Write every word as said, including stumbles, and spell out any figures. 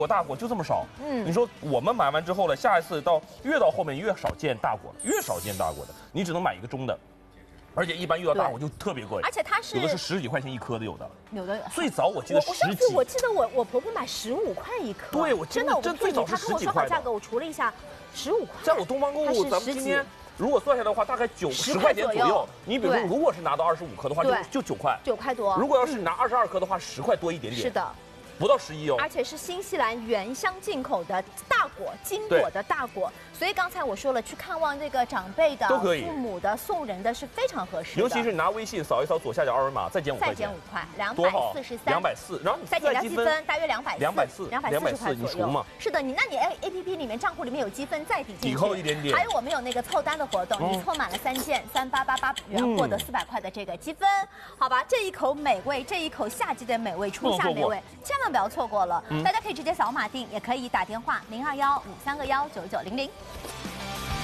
果大果就这么少， 嗯， 你说我们买完之后了，下一次到越到后面越少见大果了，越少见大果的，你只能买一个中的，而且一般遇到大果就特别贵， 而且它是有的是十几块钱一颗的，有的有的最早我记得我我十几， 上次我记得我我婆婆买十五块一颗， 对我真的我真最早是她跟我十几块的说好价格，我除了一下，十五块。 在我东方购物，咱们今天如果算下来的话，大概九十块钱左右。你比如说，如果是拿到二十五颗的话，就就九块， 九块多。 如果要是拿二十二颗的话，十块多一点点。 是的。 不到十一哦， 而且是新西兰原乡进口的大果，金果的大果，所以刚才我说了，去看望这个长辈的、父母的、送人的是非常合适的。 尤其是拿微信扫一扫左下角二维码，再减五块钱， 再减五块，两百四十三， 两百四，然后你再减掉积分，大约两百两百四， 两百四十块左右。是的，你那你 A P P 里面账户里面有积分再抵进去， 抵扣一点点。 还有我们有那个凑单的活动，你凑满了三件，三八八八元获得四百块的这个积分，好吧？这一口美味，这一口夏季的美味，初夏美味，千万不要错过了。大家可以直接扫码订，也可以打电话零二幺五三个幺九九零零。